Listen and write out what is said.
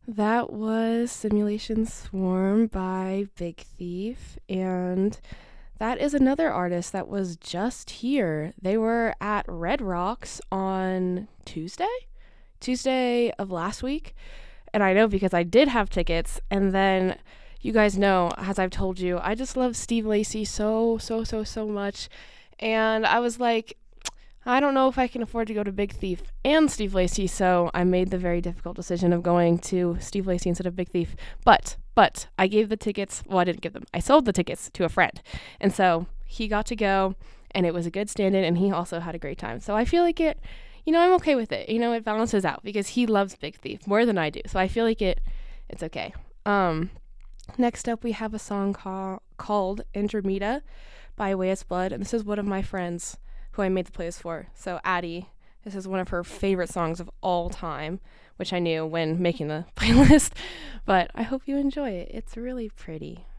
That was Simulation Swarm by Big Thief, and that is another artist that was just here. They were at Red Rocks on Tuesday of last week, and I know because I did have tickets, and then you guys know, as I've told you, I just love Steve Lacy so much, and I was like, I don't know if I can afford to go to Big Thief and Steve Lacy, so I made the very difficult decision of going to Steve Lacy instead of Big Thief. But I gave the tickets. Well, I didn't give them. I sold the tickets to a friend, and so he got to go, and it was a good stand-in, and he also had a great time. So I feel like it. I'm okay with it. It balances out because he loves Big Thief more than I do. So I feel like it's okay. Um, Next up, we have a song called Andromeda by Weyes Blood, and this is one of my friends who I made the playlist for. So Addie, this is one of her favorite songs of all time, which I knew when making the playlist, but I hope you enjoy it. It's really pretty.